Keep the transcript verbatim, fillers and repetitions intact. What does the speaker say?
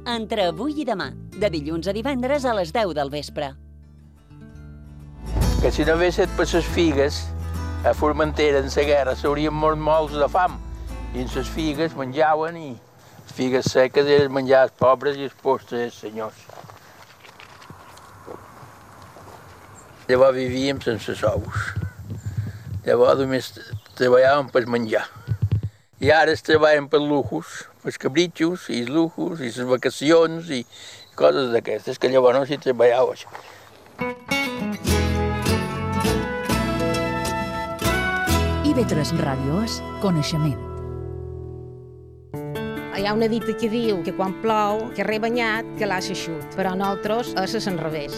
entre avui i demà, de dilluns a divendres a les deu del vespre. Que si no haguessin per les figues, a Formentera, en la guerra, s'haurien mort molts de fam. I en les figues menjaven i les figues seques eren menjar els pobres i els postres els senyors. Llavors vivíem sense sous. Llavors només treballàvem per menjar. I ara es treballen per lujos, per capritxos i els lujos i les vacacions i coses d'aquestes, que llavors no s'hi treballava això. I ve tres Ràdio és coneixement. Hi ha una dita que diu que quan plou, que rebanyat, que l'ha xeixut, però nosaltres és a l'enrevés.